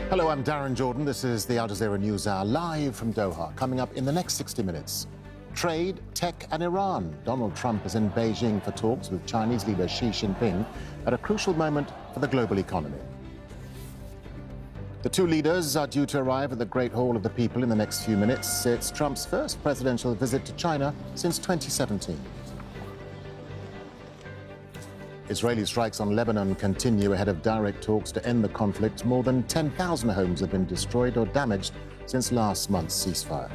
Hello, I'm Darren Jordan. This is the Al Jazeera News Hour, live from Doha. Coming up in the next 60 minutes, trade, tech and Iran. Donald Trump is in Beijing for talks with Chinese leader Xi Jinping at a crucial moment for the global economy. The two leaders are due to arrive at the Great Hall of the People in the next few minutes. It's Trump's first presidential visit to China since 2017. Israeli strikes on Lebanon continue ahead of direct talks to end the conflict. More than 10,000 homes have been destroyed or damaged since last month's ceasefire.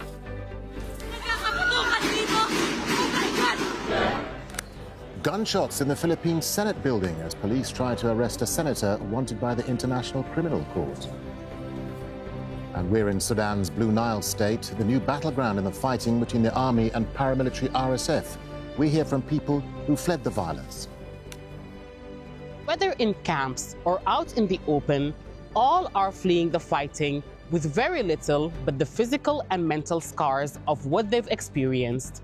Gunshots in the Philippine Senate building as police try to arrest a senator wanted by the International Criminal Court. And we're in Sudan's Blue Nile state, the new battleground in the fighting between the army and paramilitary RSF. We hear from people who fled the violence. Whether in camps or out in the open, all are fleeing the fighting with very little but the physical and mental scars of what they've experienced.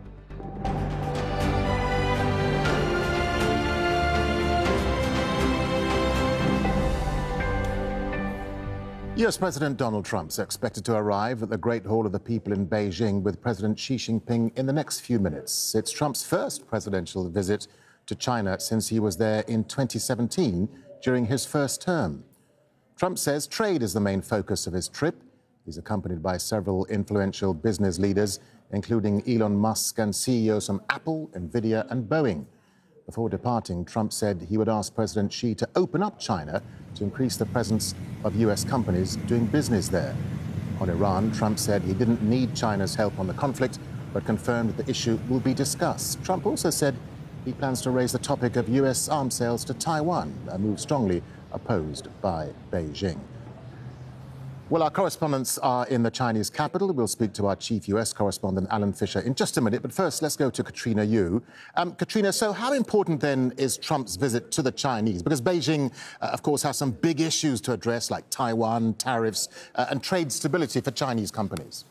US President Donald Trump is expected to arrive at the Great Hall of the People in Beijing with President Xi Jinping in the next few minutes. It's Trump's first presidential visit to China since he was there in 2017 during his first term. Trump says trade is the main focus of his trip. He's accompanied by several influential business leaders, including Elon Musk and CEOs from Apple, Nvidia and Boeing. Before departing, Trump said he would ask President Xi to open up China to increase the presence of US companies doing business there. On Iran, Trump said he didn't need China's help on the conflict, but confirmed that the issue will be discussed. Trump also said he plans to raise the topic of US arms sales to Taiwan, a move strongly opposed by Beijing. Well, our correspondents are in the Chinese capital. We'll speak to our chief US correspondent, Alan Fisher, in just a minute. But first, let's go to Katrina Yu. Katrina, so how important then is Trump's visit to the Chinese? Because Beijing, of course, has some big issues to address, like Taiwan, tariffs, and trade stability for Chinese companies.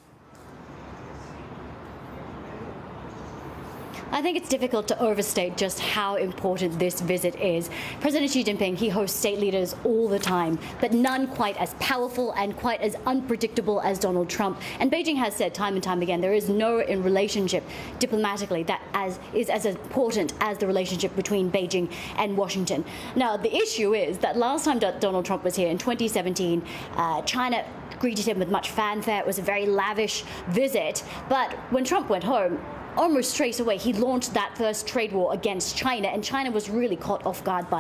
I think it's difficult to overstate just how important this visit is. President Xi Jinping, he hosts state leaders all the time, but none quite as powerful and quite as unpredictable as Donald Trump. And Beijing has said time and time again, there is no relationship diplomatically that is as important as the relationship between Beijing and Washington. Now, the issue is that last time Donald Trump was here in 2017, China greeted him with much fanfare. It was a very lavish visit. But when Trump went home, almost straight away, he launched that first trade war against China, and China was really caught off guard by